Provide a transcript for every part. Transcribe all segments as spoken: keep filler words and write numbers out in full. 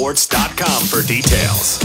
sports dot com for details.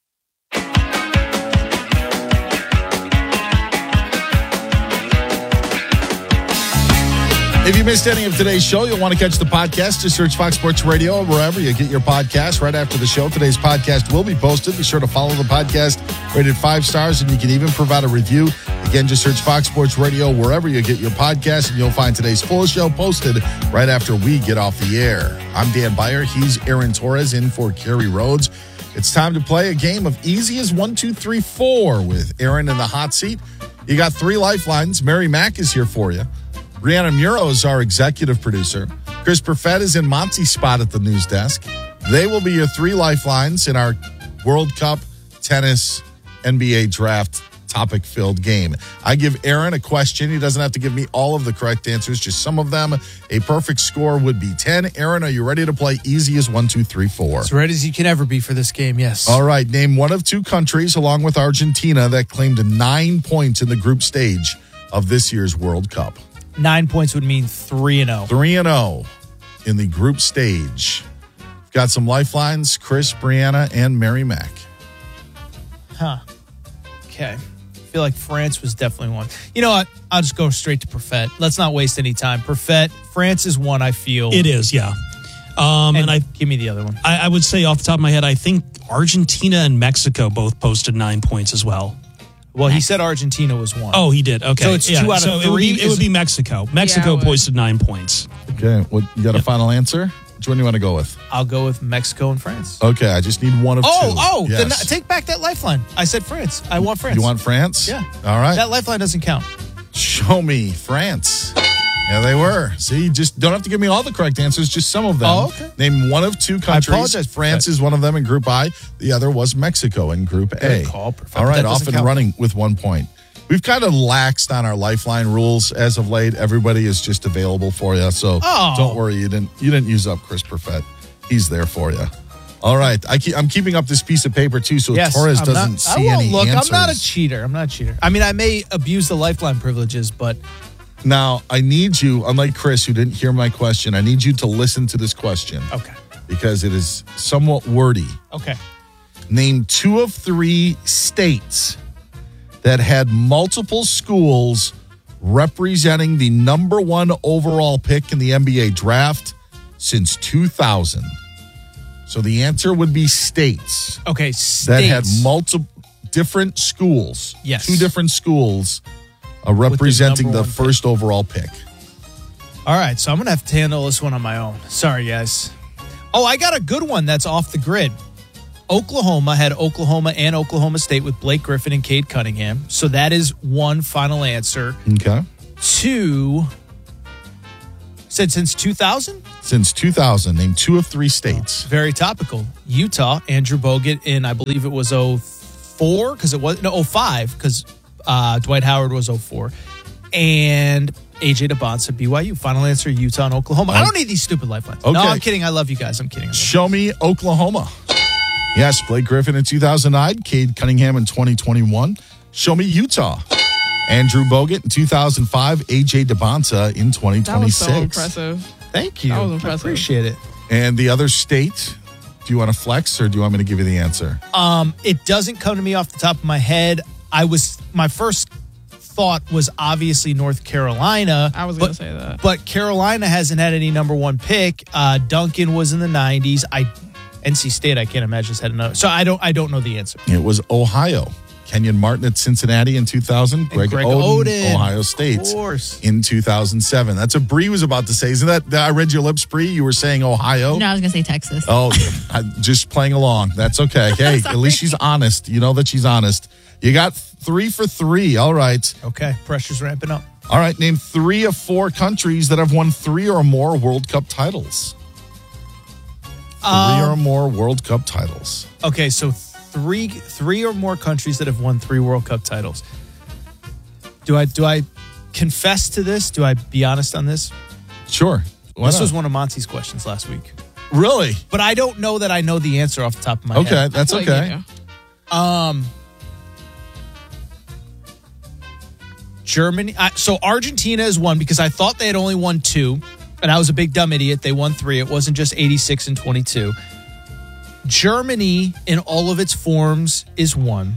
If you missed any of today's show, you'll want to catch the podcast. Just search Fox Sports Radio wherever you get your podcast. Right after the show, today's podcast will be posted. Be sure to follow the podcast, rated five stars, and you can even provide a review. Again, just search Fox Sports Radio wherever you get your podcast, and you'll find today's full show posted right after we get off the air. I'm Dan Beyer. He's Aaron Torres in for Kerry Rhodes. It's time to play a game of easy as one, two, three, four with Aaron in the hot seat. You got three lifelines. Mary Mack is here for you. Brianna Muro is our executive producer. Chris Perfett is in Monty's spot at the news desk. They will be your three lifelines in our World Cup, tennis, N B A draft topic-filled game. I give Aaron a question. He doesn't have to give me all of the correct answers, just some of them. A perfect score would be ten. Aaron, are you ready to play easy as one, two, three, four? As ready as you can ever be for this game, yes. All right, name one of two countries, along with Argentina, that claimed nine points in the group stage of this year's World Cup. Nine points would mean three and oh. Three and oh in the group stage. We've got some lifelines, Chris, Brianna, and Mary Mack. Huh. Okay. I feel like France was definitely one. You know what? I'll just go straight to Perfett. Let's not waste any time. Perfett, France is one, I feel. It is, yeah. Um, and, and I give me the other one. I, I would say off the top of my head, I think Argentina and Mexico both posted nine points as well. Well, he said Argentina was one. Oh, he did. Okay. So it's yeah. two out of so three? It would, be, it Is- would be Mexico. Mexico Yeah, posted nine points. Okay, what, you got a Yep. final answer? Which one do you want to go with? I'll go with Mexico and France. Okay, I just need one of Oh, two. oh, Yes. then take back that lifeline. I said France. I want France. You want France? Yeah. All right. That lifeline doesn't count. Show me France. Yeah, they were. See, just don't have to give me all the correct answers, just some of them. Oh, okay. Name one of two countries. apologize, France Perfett. is one of them in Group I. The other was Mexico in Group Good A. call, Perfett. All right, That off doesn't and count. running with one point. We've kind of laxed on our lifeline rules as of late. Everybody is just available for you, so Oh. don't worry. You didn't you didn't use up Chris Perfett. He's there for you. All right, I keep, I'm keeping up this piece of paper too, so Yes, Torres I'm doesn't not, see I won't any look. answers. I'm not a cheater. I'm not a cheater. I mean, I may abuse the lifeline privileges, but Now, I need you, unlike Chris, who didn't hear my question, I need you to listen to this question okay. because it is somewhat wordy. Okay. Name two of three states that had multiple schools representing the number one overall pick in the N B A draft since two thousand. So the answer would be states Okay. States. that had multiple different schools. Yes. Two different schools uh, representing number the one first overall pick. All right, so I'm going to have to handle this one on my own. Sorry, guys. Oh, I got a good one that's off the grid. Oklahoma had Oklahoma and Oklahoma State with Blake Griffin and Cade Cunningham. So that is one final answer. Okay. Two, said since two thousand? Since two thousand, name two of three states. Very topical. Utah, Andrew Bogut in, I believe it was oh four, because it was, no, oh five, because uh, Dwight Howard was oh four. And A J DeBonsa, B Y U. Final answer, Utah and Oklahoma. I don't need these stupid lifelines. Okay. No, I'm kidding. I love you guys. I'm kidding. I'm Show me Oklahoma. Yes, Blake Griffin in two thousand nine, Cade Cunningham in twenty twenty-one. Show me Utah. Andrew Bogut in two thousand five, A J DeBonsa in twenty That was so twenty-six. impressive. Thank you. That was I impressive. appreciate it. And the other state, do you want to flex or do you want me to give you the answer? Um, it doesn't come to me off the top of my head. I was my first thought was obviously North Carolina. I was but- going to say that. But Carolina hasn't had any number one pick. Uh, Duncan was in the nineties. I N C State, I can't imagine has had another. So I don't I don't know the answer. It was Ohio. Kenyon Martin at Cincinnati in two thousand. Greg, Greg Oden, Oden, Ohio State of course. in two thousand seven. That's what Bree was about to say. Isn't that, I read your lips, Bree? You were saying Ohio? No, I was going to say Texas. Oh, I, just playing along. That's okay. Hey, at least she's honest. You know that she's honest. You got three for three. All right. Okay, pressure's ramping up. All right. Name three of four countries that have won three or more World Cup titles. Three Um, or more World Cup titles. Okay, so three three or more countries that have won three World Cup titles. Do I do I confess to this? Do I be honest on this? Sure. Why this not? was one of Monty's questions last week. Really? But I don't know that I know the answer off the top of my Okay, head. that's I feel like okay. you do. Um, Germany. I, so Argentina is one because I thought they had only won two, and I was a big dumb idiot. They won three. It wasn't just eighty-six and twenty-two. Germany in all of its forms is one.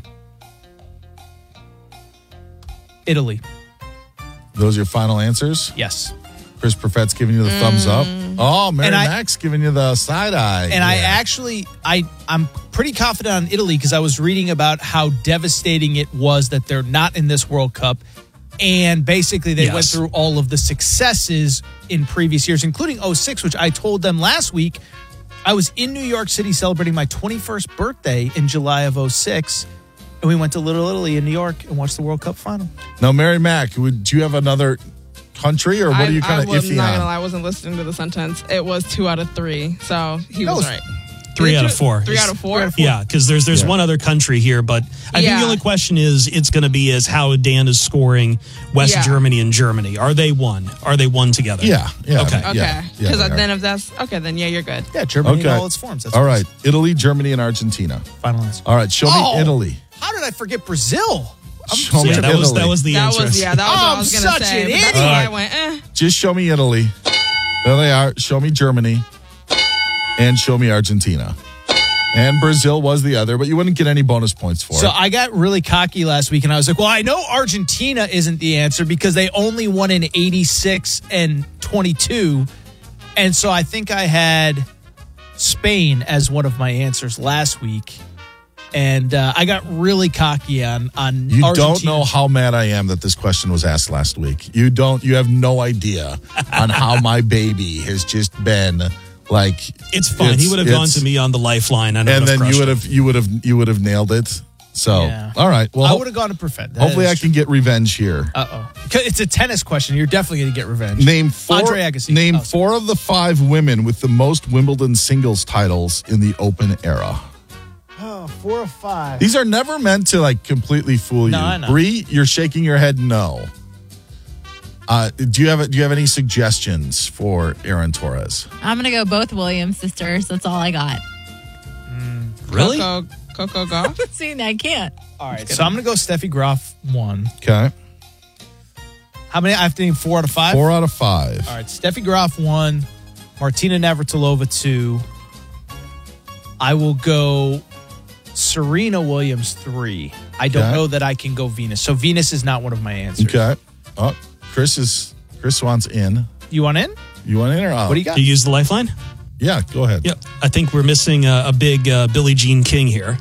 Italy. Those are your final answers? Yes. Chris Perfett's giving you the thumbs up. Oh, Mary And I- Mack's giving you the side eye. And I Yeah. actually, I, I'm pretty confident on Italy because I was reading about how devastating it was that they're not in this World Cup. And basically, they Yes. went through all of the successes in previous years, including oh six, which I told them last week. I was in New York City celebrating my twenty-first birthday in July of oh six. And we went to Little Italy in New York and watched the World Cup final. Now, Mary Mack, would do you have another country, or what I, are you I kind of was iffy not on? gonna lie, I wasn't listening to the sentence. It was two out of three, so he was, was right. Three Is it out of two- four. Three out of four. Yeah, because there's there's Yeah. one other country here, but I think Yeah. the only question is it's going to be is how Dan is scoring West Yeah. Germany and Germany. Are they one? Are they one together? Yeah, yeah. Okay. yeah, Okay, yeah, because they are. then if that's okay, then yeah, you're good. Yeah, Germany Okay. in all its forms. That's All what right, it's- Italy, Germany, and Argentina. Final answer. All right, show Oh! me Italy. How did I forget Brazil? I'm Show such me Yeah, a- that was Italy. that was the That answer. was yeah, that was Oh, what I I'm was gonna such say. an but that's idiot. why I Alright. went. Eh. Just show me Italy. There they are. Show me Germany. And show me Argentina. And Brazil was the other, but you wouldn't get any bonus points for So it. I got really cocky last week and I was like, well, I know Argentina isn't the answer because they only won in eighty-six and twenty-two. And so I think I had Spain as one of my answers last week. And uh, I got really cocky on, on You Argentina. don't know how mad I am that this question was asked last week. You don't. You have no idea on how my baby has just been like. It's fine. he would have gone it's- to me on the lifeline. And, and then you would have you would have you would have nailed it. So Yeah. all right. Well, I ho- would have gone to perfect. That hopefully is I can get revenge here. Uh oh. It's a tennis question. You're definitely going to get revenge. Name four. Andre Agassi. Name Oh, sorry. four of the five women with the most Wimbledon singles titles in the Open era. Oh, four or five. These are never meant to like completely fool No, you. I know. Bree, you're shaking your head no. Uh, do you have do you have any suggestions for Aaron Torres? I'm going to go both Williams sisters. That's all I got. really. Coco, Coco Gauff. See, I can't. All right. So I'm going to go Steffi Graf one. Okay, How many? I have to name four out of five? four out of five. All right, Steffi Graf one, Martina Navratilova two. I will go Serena Williams three. I don't Okay. know that I can go Venus. So Venus is not one of my answers. Okay. Oh, Chris is Chris wants in. You want in? You want in or out? What do you got? Do you use the lifeline? Yeah, go ahead. Yep. I think we're missing a, a big uh, Billie Jean King here.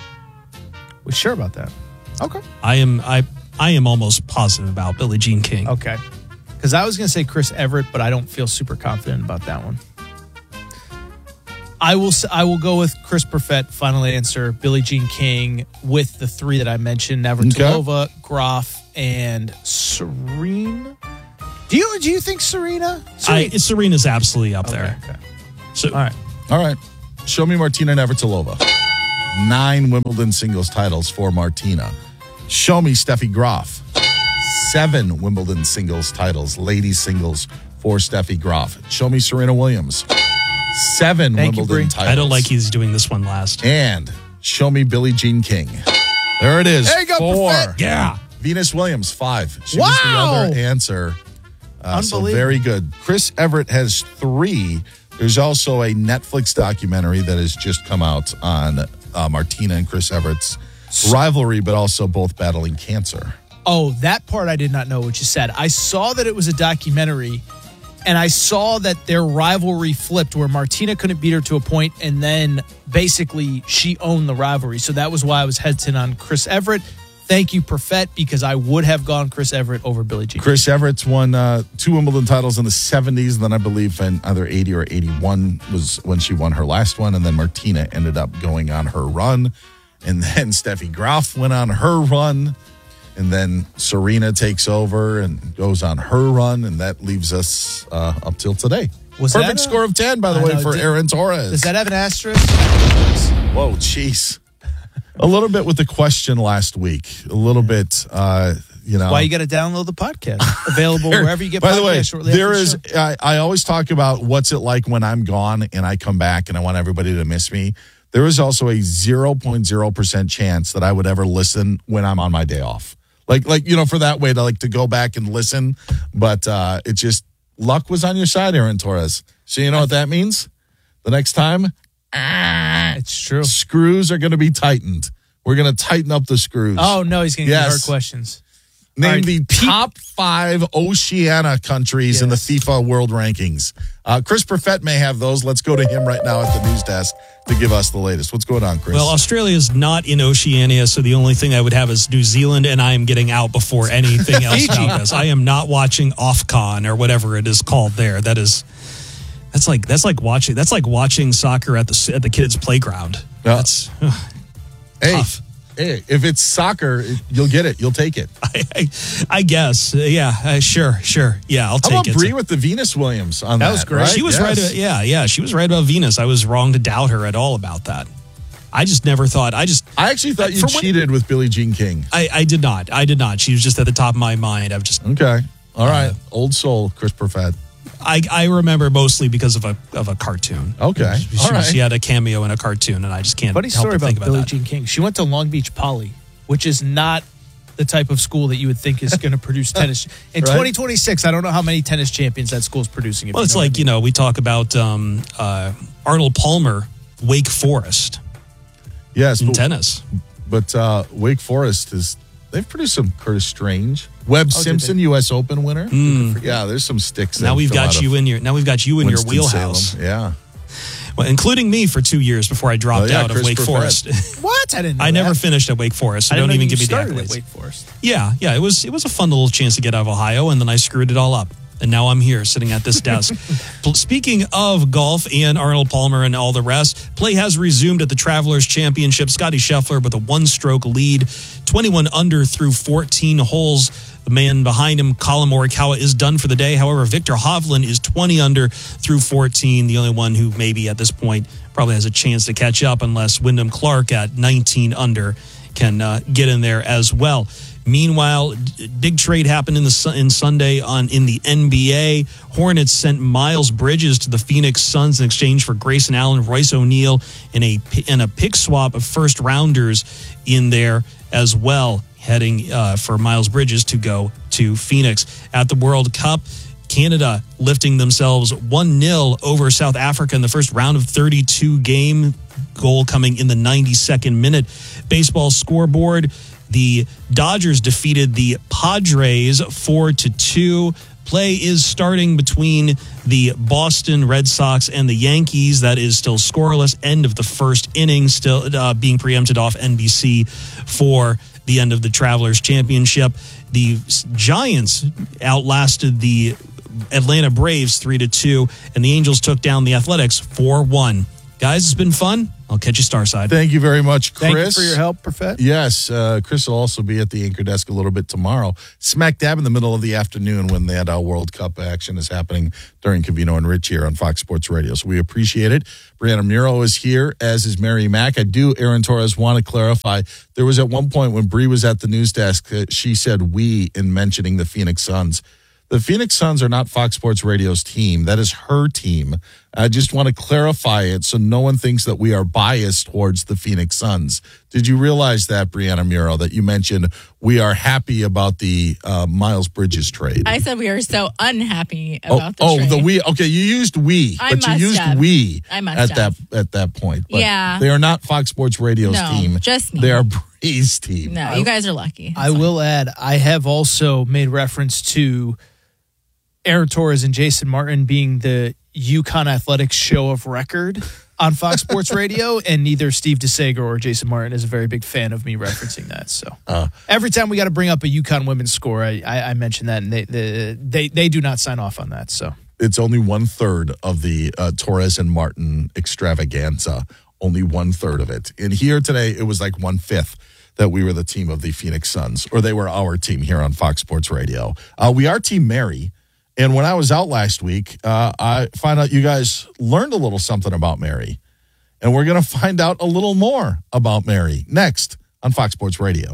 We sure about that? Okay. I am I I am almost positive about Billie Jean King. Okay. Because I was going to say Chris Everett, but I don't feel super confident about that one. I will s- I will go with Chris Perfett, final answer, Billie Jean King, with the three that I mentioned, Navratilova, Graf, and Serena. Do you do you think Serena? I, Serena's absolutely up there. Okay, okay. So All right. All right. Show me Martina Navratilova. Nine Wimbledon singles titles for Martina. Show me Steffi Graf. Seven Wimbledon singles titles, ladies singles for Steffi Graf. Show me Serena Williams. Seven Thank you, Wimbledon Bree. titles. I don't like he's doing this one last. And show me Billie Jean King. There it is. There you go, Four. Perfett. Yeah. Venus Williams, five. She was the Wow. other answer. Uh, so Unbelievable. very good. Chris Everett has three. There's also a Netflix documentary that has just come out on uh, Martina and Chris Everett's rivalry, but also both battling cancer. Oh, that part I did not know what you said. I saw that it was a documentary, and I saw that their rivalry flipped where Martina couldn't beat her to a point, and then basically she owned the rivalry. So that was why I was hesitant on Chris Everett. Thank you, Perfett, because I would have gone Chris Everett over Billie Jean. Chris Everett's won uh, two Wimbledon titles in the seventies, and then I believe in either eighty or eighty-one was when she won her last one, and then Martina ended up going on her run, and then Steffi Graf went on her run, and then Serena takes over and goes on her run, and that leaves us uh, up till today. Was Perfect that a- score of ten, by the I way, know, for did- Aaron Torres. Does that have an asterisk? Whoa, jeez. A little bit with the question last week. A little bit, uh, you know. Why you got to download the podcast? Available wherever you get By podcasts. the way, shortly there after is. the show. I, I always talk about what's it like when I'm gone and I come back, and I want everybody to miss me. There is also a zero point zero percent chance that I would ever listen when I'm on my day off. Like, like you know, for that way to like to go back and listen. But uh, it just luck was on your side, Aaron Torres. So you know what that means? The next time It's true. Screws are going to be tightened. We're going to tighten up the screws. Oh, no, he's going to Yes. get hard questions. Name All right, the top five Oceania countries in the Yes. FIFA World Rankings. Uh, Chris Perfett may have those. Let's go to him right now at the news desk to give us the latest. What's going on, Chris? Well, Australia is not in Oceania, so the only thing I would have is New Zealand, and I am getting out before anything else about this. I am not watching Ofcon or whatever it is called there. That is, that's like that's like watching that's like watching soccer at the at the kids' playground. Yeah. That's hey, tough. hey, if it's soccer, you'll get it. You'll take it. I, I, I guess, yeah, uh, sure, sure, yeah, I'll How take about it. Bree with the Venus Williams on that? That was great. right? She was Yes. right. About, yeah, yeah, she was right about Venus. I was wrong to doubt her at all about that. I just never thought. I just, I actually thought you For what- cheated with Billie Jean King. I, I did not. I did not. She was just at the top of my mind. I've just, Okay. All right. Uh, Old soul, Chris Perfett. I, I remember mostly because of a of a cartoon. Okay. She, All right. she had a cameo in a cartoon, and I just can't Funny help story but think about about Billie that. Jean King. She went to Long Beach Poly, which is not the type of school that you would think is going to produce tennis. In Right. twenty twenty-six, I don't know how many tennis champions that school's producing. if Well, you it's know what like I you mean. know we talk about um, uh, Arnold Palmer, Wake Forest Yes. in But, tennis. but uh, Wake Forest is, they've produced some Curtis Strange. Webb Oh, did Simpson, U S Open winner. Mm. Yeah, there's some sticks. Now that we've come got out you of in your now we've got you in your Winston-Salem. wheelhouse, Yeah. well, including me for two years before I dropped Oh, yeah, out of Chris Wake Perfett. Forest. What? I didn't know I never that. finished at Wake Forest, so I didn't don't know even you give me the started at accolades. Wake Forest. Yeah, yeah, it was it was a fun little chance to get out of Ohio, and then I screwed it all up. And now I'm here sitting at this desk. Pl- Speaking of golf and Arnold Palmer and all the rest, play has resumed at the Travelers Championship. Scotty Scheffler with a one-stroke lead, twenty-one under through fourteen holes. The man behind him, Colin Morikawa, is done for the day. However, Victor Hovland is twenty under through fourteen. The only one who maybe at this point probably has a chance to catch up, unless Wyndham Clark at nineteen under can uh, get in there as well. Meanwhile, d- big trade happened in the su- in Sunday on in the N B A. Hornets sent Miles Bridges to the Phoenix Suns in exchange for Grayson Allen, Royce O'Neal, and a pi- and a pick swap of first rounders in there as well, heading uh, for Miles Bridges to go to Phoenix. At the World Cup, Canada lifting themselves one nil over South Africa in the first round of thirty-two game, goal coming in the ninety-second minute. Baseball scoreboard, the Dodgers defeated the Padres four to two. Play is starting between the Boston Red Sox and the Yankees. That is still scoreless. End of the first inning, still uh, being preempted off N B C for the end of the Travelers Championship. The Giants outlasted the Atlanta Braves three to two, and the Angels took down the Athletics four one. Guys, it's been fun. I'll catch you Starside. Thank you very much, Chris. Thank you for your help, Perfett. Yes, uh, Chris will also be at the anchor desk a little bit tomorrow, smack dab in the middle of the afternoon when that uh, World Cup action is happening during Covino and Rich here on Fox Sports Radio. So we appreciate it. Brianna Muro is here, as is Mary Mack. I do, Aaron Torres, want to clarify. There was at one point when Bree was at the news desk, uh, she said we in mentioning the Phoenix Suns. The Phoenix Suns are not Fox Sports Radio's team. That is her team. I just want to clarify it so no one thinks that we are biased towards the Phoenix Suns. Did you realize that, Brianna Muro, that you mentioned we are happy about the uh, Miles Bridges trade? I said we were so unhappy about the oh, trade. the we. Okay, you used we, I but you must used have. we I must at have. that at that point. But Yeah. they are not Fox Sports Radio's No, team. just me. They are Bree's team. No, you guys are lucky. I will add, I have also made reference to Aaron Torres and Jason Martin being the UConn Athletics show of record on Fox Sports Radio, and neither Steve DeSager or Jason Martin is a very big fan of me referencing that. So Uh, every time we got to bring up a UConn women's score, I, I, I mention that, and they, they they they do not sign off on that. So it's only one third of the uh, Torres and Martin extravaganza. Only one third of it. And here today, it was like one fifth that we were the team of the Phoenix Suns, or they were our team here on Fox Sports Radio. Uh, we are Team Mary. And when I was out last week, uh, I find out you guys learned a little something about Mary. And we're going to find out a little more about Mary next on Fox Sports Radio.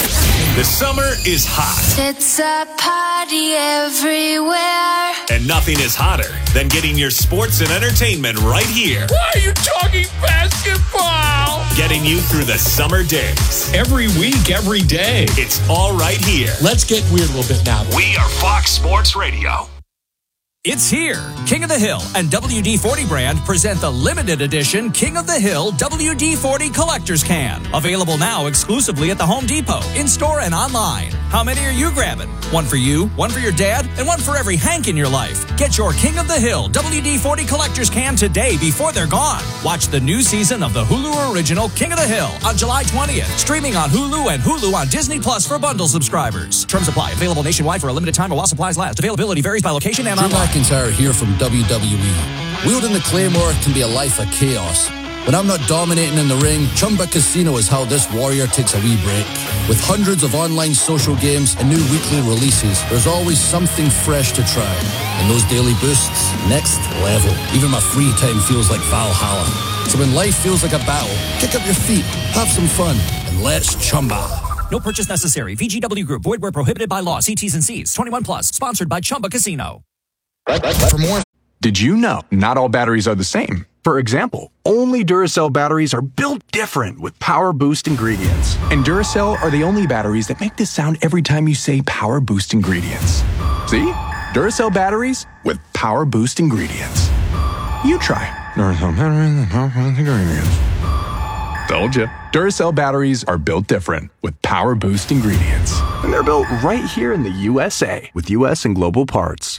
The summer is hot, It's a party everywhere. and nothing is hotter than getting your sports and entertainment right here. Why are you talking basketball? Getting you through the summer days. Every week, every day. It's all right here. Let's get weird a little bit now. We are Fox Sports Radio. It's here. King of the Hill and W D forty brand present the limited edition King of the Hill W D forty Collector's Can. Available now exclusively at the Home Depot, in-store and online. How many are you grabbing? One for you, one for your dad, and one for every Hank in your life. Get your King of the Hill W D forty Collector's Can today before they're gone. Watch the new season of the Hulu original King of the Hill on July twentieth. Streaming on Hulu and Hulu on Disney Plus for bundle subscribers. Terms apply. Available nationwide for a limited time while supplies last. Availability varies by location and online. McIntyre here from W W E. Wielding the Claymore can be a life of chaos. When I'm not dominating in the ring, Chumba Casino is how this warrior takes a wee break. With hundreds of online social games and new weekly releases, there's always something fresh to try. And those daily boosts, next level. Even my free time feels like Valhalla. So when life feels like a battle, kick up your feet, have some fun, and let's Chumba. No purchase necessary. V G W Group. Void where prohibited by law. See T's and C's. twenty-one plus. Sponsored by Chumba Casino. For more. Did you know not all batteries are the same? For example, only Duracell batteries are built different with Power Boost ingredients. And Duracell are the only batteries that make this sound every time you say Power Boost ingredients. See? Duracell batteries with Power Boost ingredients. You try. Duracell batteries with Power Boost ingredients. Told you. Duracell batteries are built different with Power Boost ingredients. And they're built right here in the U S A with U S and global parts.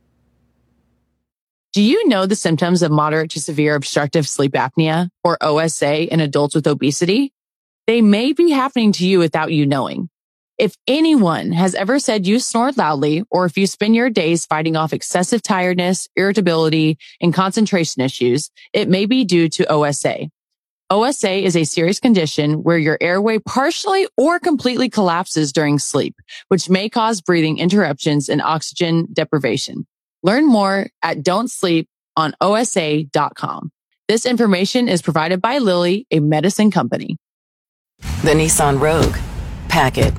Do you know the symptoms of moderate to severe obstructive sleep apnea, or O S A, in adults with obesity? They may be happening to you without you knowing. If anyone has ever said you snore loudly, or if you spend your days fighting off excessive tiredness, irritability, and concentration issues, it may be due to O S A. O S A is a serious condition where your airway partially or completely collapses during sleep, which may cause breathing interruptions and oxygen deprivation. Learn more at don't sleep on O S A dot com. This information is provided by Lilly, a medicine company. The Nissan Rogue. Pack it.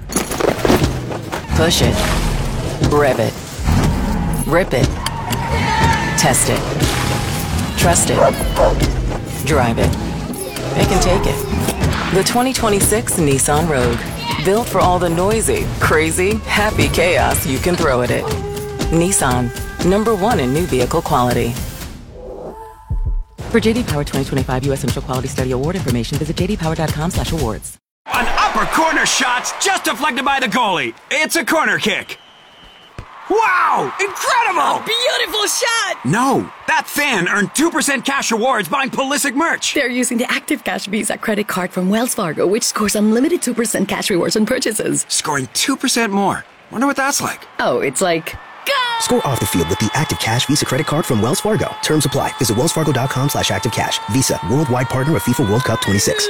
Push it. Rev it. Rip it. Test it. Trust it. Drive it. It can take it. The twenty twenty-six Nissan Rogue. Built for all the noisy, crazy, happy chaos you can throw at it. Nissan. Number one in new vehicle quality. For J D Power twenty twenty-five U S Initial Quality Study Award information, visit j d power dot com slash awards. An upper corner shot's just deflected by the goalie. It's a corner kick. Wow! Incredible! A beautiful shot! No, that fan earned two percent cash rewards buying Pulisic merch. They're using the Active Cash Visa credit card from Wells Fargo, which scores unlimited two percent cash rewards on purchases. Scoring two percent more. Wonder what that's like. Oh, it's like... Go! Score off the field with the Active Cash Visa credit card from Wells Fargo. Terms apply. Visit wells fargo dot com slash active cash. Visa, worldwide partner of FIFA World Cup twenty-six.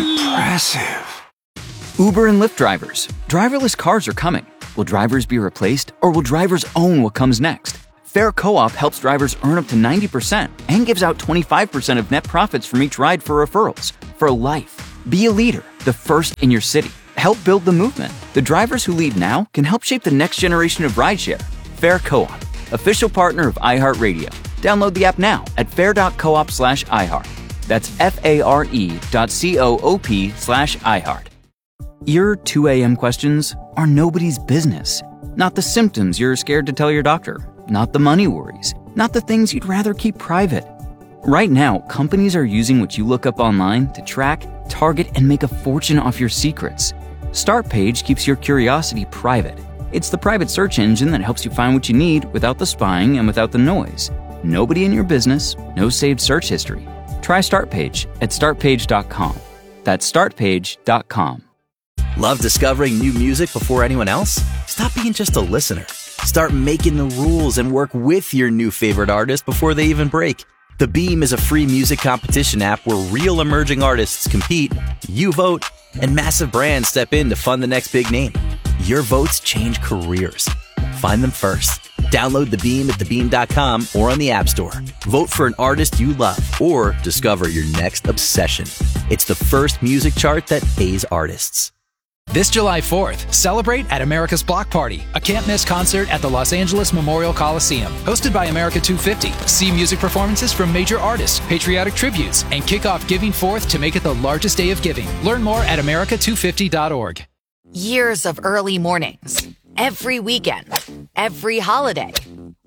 Impressive. Uber and Lyft drivers. Driverless cars are coming. Will drivers be replaced, or will drivers own what comes next? Fair Co-op helps drivers earn up to ninety percent and gives out twenty-five percent of net profits from each ride for referrals. For life. Be a leader, the first in your city. Help build the movement. The drivers who lead now can help shape the next generation of rideshare. Fair Co-op, official partner of iHeartRadio. Download the app now at fair.coop slash iHeart. That's F-A-R-E dot C-O-O-P slash iHeart. Your two a.m. questions are nobody's business. Not the symptoms you're scared to tell your doctor. Not the money worries. Not the things you'd rather keep private. Right now, companies are using what you look up online to track, target, and make a fortune off your secrets. Startpage keeps your curiosity private. It's the private search engine that helps you find what you need without the spying and without the noise. Nobody in your business, no saved search history. Try Startpage at start page dot com. That's start page dot com. Love discovering new music before anyone else? Stop being just a listener. Start making the rules and work with your new favorite artist before they even break. The Beam is a free music competition app where real emerging artists compete, you vote, and massive brands step in to fund the next big name. Your votes change careers. Find them first. Download The Beam at the beam dot com or on the App Store. Vote for an artist you love or discover your next obsession. It's the first music chart that pays artists. This July fourth, celebrate at America's Block Party, a can't-miss concert at the Los Angeles Memorial Coliseum. Hosted by America two fifty, see music performances from major artists, patriotic tributes, and kick off Giving Forth to make it the largest day of giving. Learn more at america two fifty dot org. Years of early mornings, every weekend, every holiday.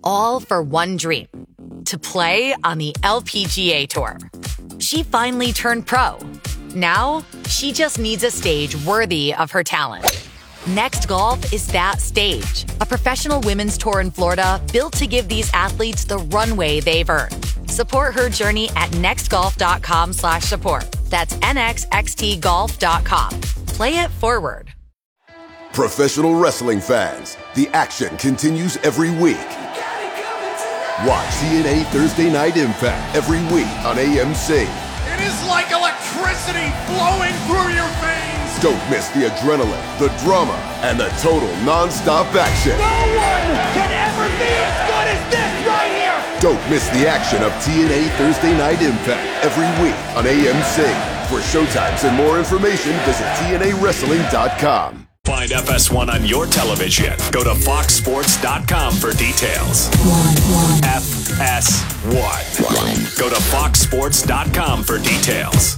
all for one dream, to play on the L P G A Tour. She finally turned pro. Now, she just needs a stage worthy of her talent. Next Golf is that stage, a professional women's tour in Florida built to give these athletes the runway they've earned. Support her journey at nextgolf.com slash support. That's nxxtgolf.com. Play it forward. Professional wrestling fans, the action continues every week. Watch T N A Thursday Night Impact every week on A M C. It is like electricity flowing through your veins. Don't miss the adrenaline, the drama, and the total non-stop action. No one can ever be as good as this right here. Don't miss the action of T N A Thursday Night Impact every week on A M C. For showtimes and more information, visit T N A wrestling dot com. Find F S one on your television. Go to fox sports dot com for details. F S one. Go to fox sports dot com for details.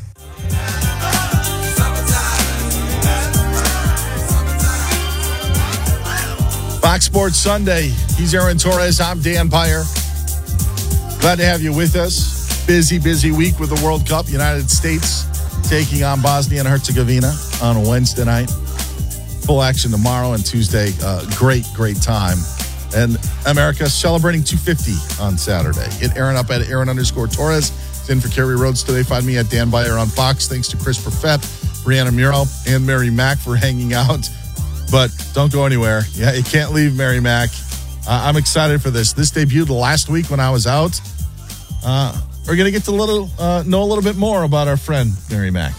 Fox Sports Sunday. He's Aaron Torres. I'm Dan Pyer. Glad to have you with us. Busy, busy week with the World Cup. United States taking on Bosnia and Herzegovina on a Wednesday night. Full action tomorrow and Tuesday. Uh, great, great time. And America celebrating two fifty on Saturday. Hit Aaron up at Aaron underscore Torres. It's in for Kerry Rhodes today. Find me at Dan Byer on Fox. Thanks to Chris Perfett, Brianna Muro, and Mary Mack for hanging out. But don't go anywhere. Yeah, you can't leave Mary Mack. Uh, I'm excited for this. This debuted last week when I was out. Uh, we're going to get to little, uh, know a little bit more about our friend, Mary Mack.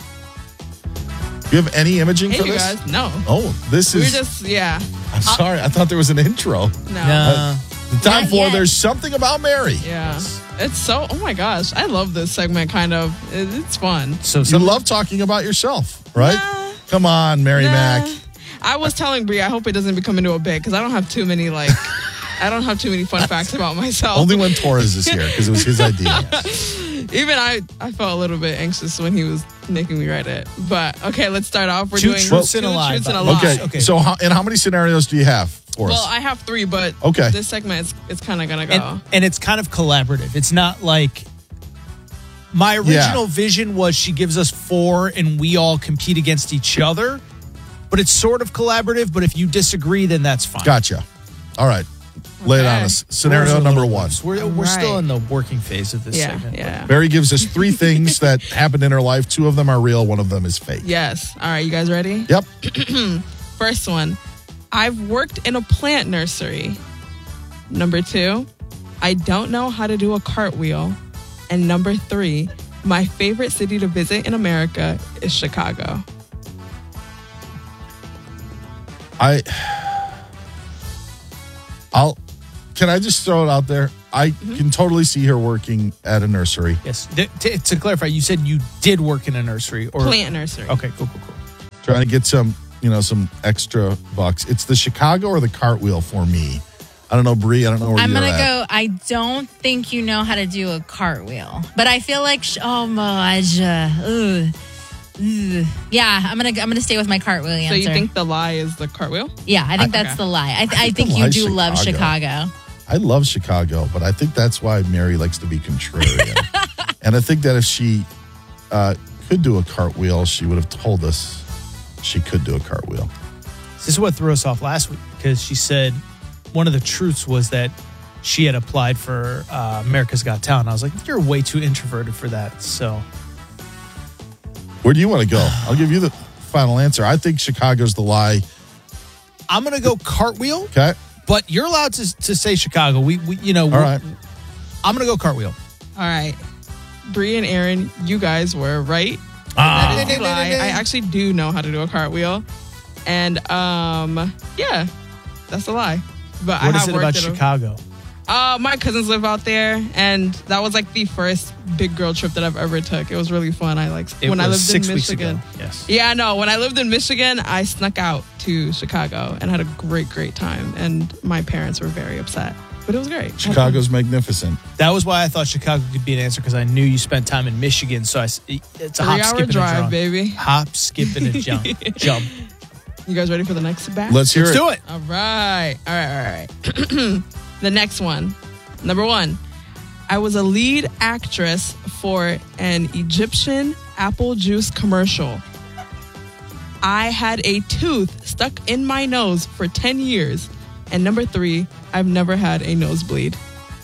Do you have any imaging Hey, for you this? guys. No. Oh, this We is... were just, yeah. I'm sorry. I thought there was an intro. No. Uh, the time Not for yet. There's Something About Mary. Yeah. It's so, oh my gosh. I love this segment, kind of. It, it's fun. So you love talking about yourself, right? Come on, Mary Nah. Mack. I was telling Brie, I hope it doesn't become into a bit because I don't have too many, like, I don't have too many fun facts about myself. Only when Torres is here because it was his idea. Even I, I felt a little bit anxious when he was making me write it. But okay, let's start off. We're Two doing truths two and a lie, truths and a Bob. lie. Okay. okay. So, how, and how many scenarios do you have for Well, us? I have three, but Okay. this segment is it's kind of gonna go. And, and it's kind of collaborative. It's not like my original Yeah. vision was she gives us four and we all compete against each other. But it's sort of collaborative. But if you disagree, then that's fine. Gotcha. All right. Lay it on Okay. us. Scenario Rules are number little one. loose. We're, we're Right. still in the working phase of this Yeah, segment. yeah. Mary gives us three things that happened in her life. Two of them are real. One of them is fake. Yes. All right, you guys ready? Yep. First one. I've worked in a plant nursery. Number two. I don't know how to do a cartwheel. And number three. My favorite city to visit in America is Chicago. I, I'll, can I just throw it out there? I Mm-hmm. can totally see her working at a nursery. Yes. Th- to, to clarify, you said you did work in a nursery or Plant nursery. Okay, cool, cool, cool. Trying to get some, you know, some extra bucks. It's the Chicago or the cartwheel for me. I don't know, Bree. I don't know where I'm you're gonna at. go. I don't think you know how to do a cartwheel, but I feel like sh- oh my, ugh, ugh. yeah. I'm gonna I'm gonna stay with my cartwheel answer. So you think the lie is the cartwheel? Yeah, I think I- that's Okay. the lie. I, th- I I think think the you lie's do love Chicago. Chicago. I love Chicago, but I think that's why Mary likes to be contrarian. And I think that if she uh, could do a cartwheel, she would have told us she could do a cartwheel. This is what threw us off last week because she said one of the truths was that she had applied for uh, America's Got Talent. I was like, you're way too introverted for that. So Where do you want to go? I'll give you the final answer. I think Chicago's the lie. I'm going to go cartwheel, Okay. but you're allowed to, to say Chicago. We, we you know, All we're- right. I'm going to go cartwheel. All right. Bree and Aaron, you guys were right. Ah. That is a lie. I actually do know how to do a cartwheel. And um, yeah, that's a lie. But I What have is it worked about at a- Chicago? Uh, my cousins live out there, and that was like the first big girl trip that I've ever took. It was really fun. I like It when I was lived six in weeks Michigan. ago. Yes. Yeah, no. When I lived in Michigan, I snuck out to Chicago and had a great, great time. And my parents were very upset, but it was great. Chicago's magnificent. That was why I thought Chicago could be an answer because I knew you spent time in Michigan. So I, s- it's a hop, Three-hour skip, and a drive, jump. baby. Hop, skip, and a jump. Jump. You guys ready for the next batch? Let's hear Let's it. do it. All right. All right. All right. The next one. Number one. I was a lead actress for an Egyptian apple juice commercial. I had a tooth stuck in my nose for ten years. And number three, I've never had a nosebleed.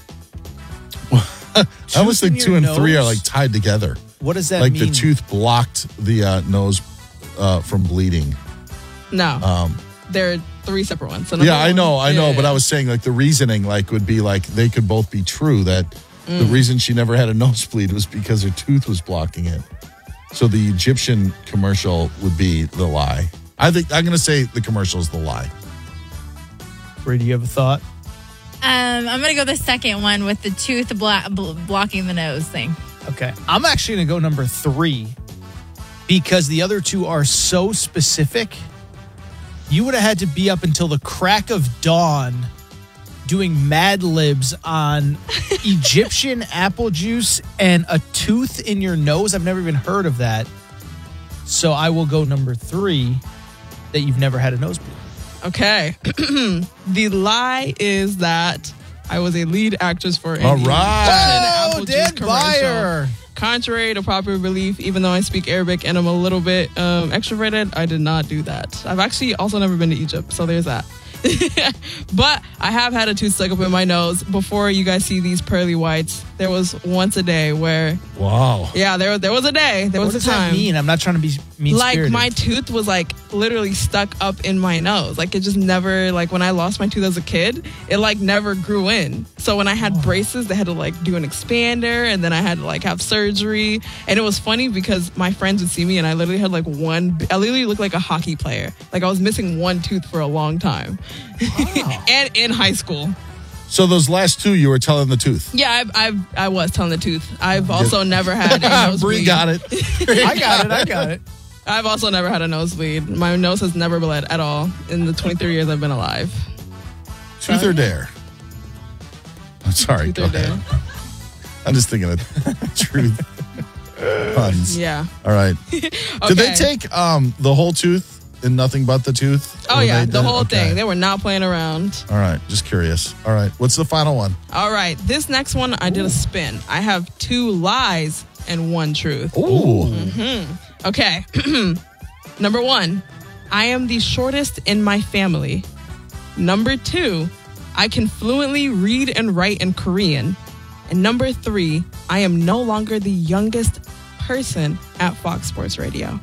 I always think two and nose? three are like tied together. What does that like mean? the tooth blocked the uh, nose uh, from bleeding. No. Um, They're three separate ones. So yeah, I know, one, I know, yeah, but yeah. I was saying like the reasoning like would be like they could both be true. That Mm. the reason she never had a nosebleed was because her tooth was blocking it. So the Egyptian commercial would be the lie. I think I'm going to say the commercial is the lie. Bree, do you have a thought? Um, I'm going to go the second one with the tooth blo- bl- blocking the nose thing. Okay. I'm actually going to go number three because the other two are so specific. You would have had to be up until the crack of dawn doing Mad Libs on Egyptian apple juice and a tooth in your nose. I've never even heard of that. So I will go number three, that you've never had a nosebleed. Okay. The lie is that I was a lead actress for an All right. Egyptian apple juice Dan commercial. Byer. Contrary to popular belief, even though I speak Arabic and I'm a little bit um, extroverted, I did not do that. I've actually also never been to Egypt, so there's that. But I have had a tooth stuck up in my nose. Before you guys see these pearly whites, there was once a day where, wow, yeah, there there was a day, there was what a does time. that mean? I'm not trying to be mean Like spirited. my tooth was like literally stuck up in my nose. Like it just never, like when I lost my tooth as a kid, it like never grew in. So when I had Oh. braces, they had to like do an expander and then I had to like have surgery. And it was funny because my friends would see me and I literally had like one, I literally looked like a hockey player. Like I was missing one tooth for a long time. And in high school. So those last two, you were telling the tooth. Yeah, I I, I was telling the tooth. I've also never had a nosebleed. Bree got it. I got it. I got it. I've also never had a nosebleed. My nose has never bled at all in the twenty-three years I've been alive. Truth or dare? I'm sorry. Truth Go or ahead. dare? I'm just thinking of truth puns. Yeah. All right. Did they Okay. take um, the whole tooth and nothing but the tooth? Oh Or yeah, they the did- whole okay. thing. They were not playing around. All right. Just curious. All right. What's the final one? All right, this next one I did a spin. I have two lies and one truth. Ooh. hmm Okay. Number one, I am the shortest in my family. Number two, I can fluently read and write in Korean. And number three, I am no longer the youngest person at Fox Sports Radio.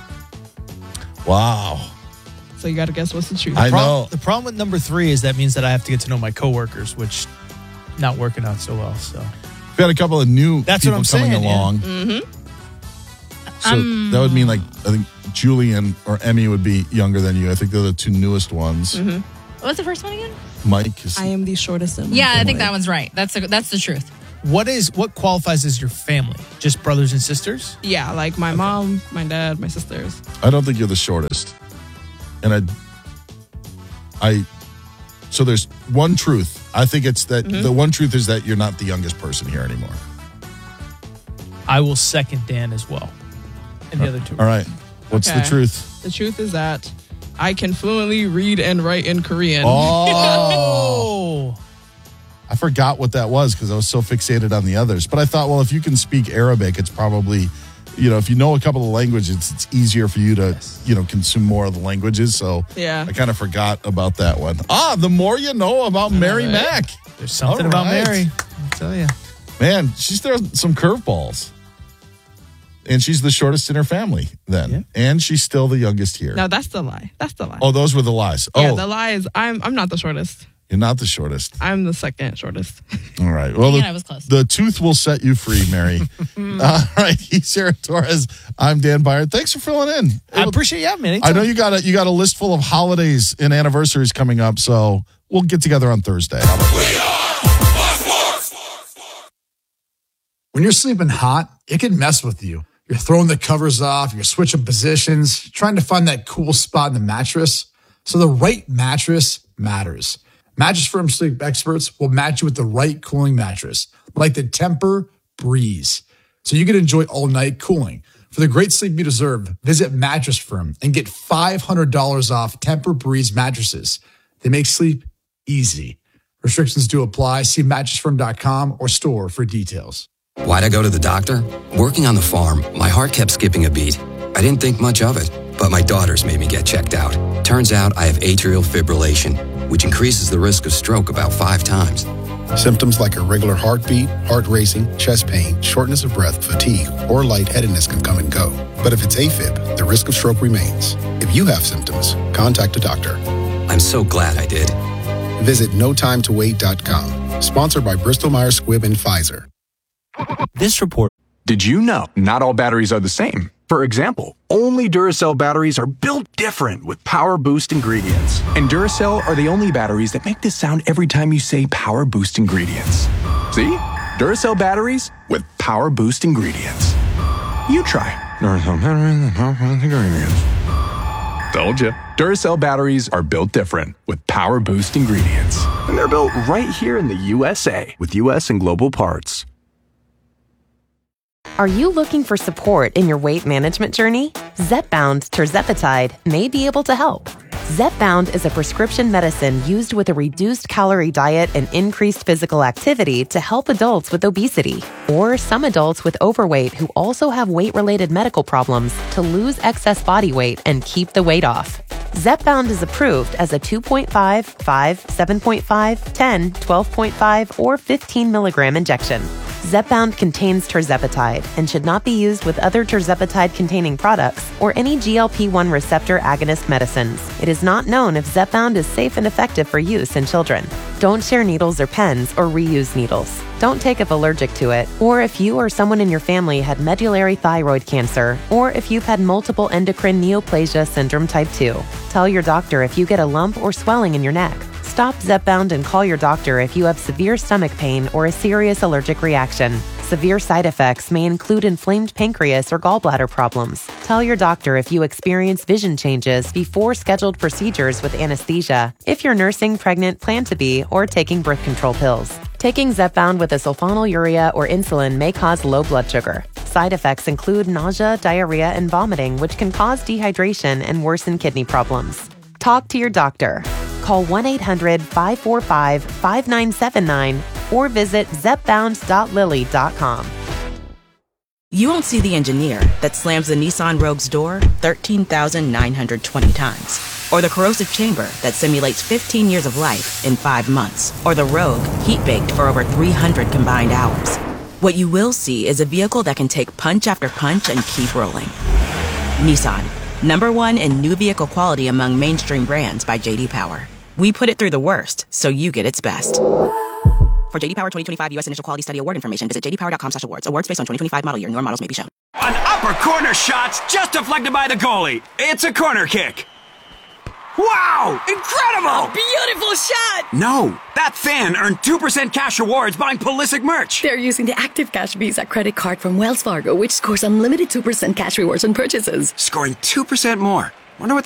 Wow. So you got to guess what's the truth. I Pro- know. The problem with number three is that means that I have to get to know my coworkers, which not working out so well. So We got a couple of new That's people what I'm coming saying, yeah. along. Mm-hmm. So Um, that would mean like, I think Julian or Emmy would be younger than you. I think they're the two newest ones. Mm-hmm. What's the first one again? Mike is. I am the shortest in my Yeah, I family. think that one's right. That's the, that's the truth. what is what qualifies as your family? Just brothers and sisters? Yeah, like my mom, my dad, my sisters. I don't think you're the shortest. And I, I, so there's one truth. I think it's that Mm-hmm. the one truth is that you're not the youngest person here anymore. I will second Dan as well. And the other two. All right. What's the Okay. truth? The truth is that I can fluently read and write in Korean. Oh. I forgot what that was because I was so fixated on the others. But I thought, well, if you can speak Arabic, it's probably, you know, if you know a couple of languages, it's easier for you to, you know, consume more of the languages. So Yeah. I kind of forgot about that one. Ah, the more you know about Mary right. Mack. There's something All about right. Mary. I'll tell you. Man, she's throwing some curveballs. And she's the shortest in her family then. Yeah. And she's still the youngest here. No, that's the lie. That's the lie. Oh, those were the lies. yeah, Oh, the lie is I'm I'm not the shortest. you're not the shortest. I'm the second shortest. All right. Well, Dang it, the, I was close. the tooth will set you free, Mary. All right. He's Sarah Torres. I'm Dan Byer. Thanks for filling in. I appreciate you having me. I know you got a you got a list full of holidays and anniversaries coming up, so we'll get together on Thursday. When you're sleeping hot, it can mess with you. You're throwing the covers off, you're switching positions, trying to find that cool spot in the mattress. So the right mattress matters. Mattress Firm sleep experts will match you with the right cooling mattress, like the Temper Breeze, so you can enjoy all night cooling. For the great sleep you deserve, visit Mattress Firm and get five hundred dollars off Temper Breeze mattresses. They make sleep easy. Restrictions do apply. See mattress firm dot com or store for details. Why'd I go to the doctor? Working on the farm, my heart kept skipping a beat. I didn't think much of it, but my daughters made me get checked out. Turns out I have atrial fibrillation, which increases the risk of stroke about five times. Symptoms like irregular heartbeat, heart racing, chest pain, shortness of breath, fatigue, or lightheadedness can come and go. But if it's AFib, the risk of stroke remains. If you have symptoms, contact a doctor. I'm so glad I did. Visit no time to wait dot com. Sponsored by Bristol Myers Squibb and Pfizer. This report. Did you know not all batteries are the same? For example, only Duracell batteries are built different with Power Boost ingredients. And Duracell are the only batteries that make this sound every time you say Power Boost ingredients. See? Duracell batteries with Power Boost ingredients. You try. Duracell batteries with Power Boost ingredients. Told you. Duracell batteries are built different with Power Boost ingredients. And they're built right here in the U S A with U S and global parts. Are you looking for support in your weight management journey? Zepbound tirzepatide may be able to help. Zepbound is a prescription medicine used with a reduced calorie diet and increased physical activity to help adults with obesity or some adults with overweight who also have weight-related medical problems to lose excess body weight and keep the weight off. Zepbound is approved as a two point five, five, seven point five, ten, twelve point five, or fifteen milligram injection. Zepbound contains tirzepatide and should not be used with other tirzepatide-containing products or any G L P one receptor agonist medicines. It is not known if Zepbound is safe and effective for use in children. Don't share needles or pens or reuse needles. Don't take if allergic to it, or if you or someone in your family had medullary thyroid cancer, or if you've had multiple endocrine neoplasia syndrome type two. Tell your doctor if you get a lump or swelling in your neck. Stop Zepbound and call your doctor if you have severe stomach pain or a serious allergic reaction. Severe side effects may include inflamed pancreas or gallbladder problems. Tell your doctor if you experience vision changes before scheduled procedures with anesthesia, if you're nursing, pregnant, plan to be, or taking birth control pills. Taking Zepbound with a sulfonylurea or insulin may cause low blood sugar. Side effects include nausea, diarrhea, and vomiting, which can cause dehydration and worsen kidney problems. Talk to your doctor. Call one eight hundred, five four five, five nine seven nine or visit zepbound dot lilly dot com. You won't see the engineer that slams the Nissan Rogue's door thirteen thousand nine hundred twenty times, or the corrosive chamber that simulates fifteen years of life in five months, or the Rogue heat-baked for over three hundred combined hours. What you will see is a vehicle that can take punch after punch and keep rolling. Nissan, number one in new vehicle quality among mainstream brands by J D Power. We put it through the worst, so you get its best. For J D Power twenty twenty-five U S Initial Quality Study Award information, visit j d power dot com slash awards. Awards based on twenty twenty-five model year. Newer models may be shown. An upper corner shot's just deflected by the goalie. It's a corner kick. Wow! Incredible! Beautiful shot! No, that fan earned two percent cash rewards buying Pulisic merch. They're using the Active Cash Visa credit card from Wells Fargo, which scores unlimited two percent cash rewards on purchases. Scoring two percent more. Wonder what